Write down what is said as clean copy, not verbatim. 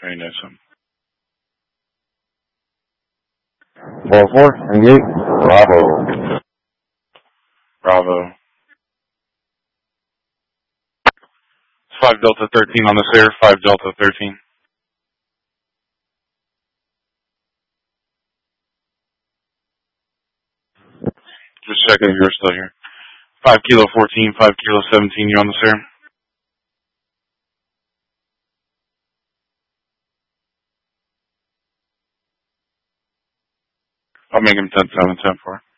Very nice one. 4-4, engage. Bravo. Bravo. 5 Delta 13 on this air, 5 Delta 13. Just checking if you're still here. 5 Kilo 14, 5 Kilo 17, you're on this air. I'll make him 10-7, 10-4.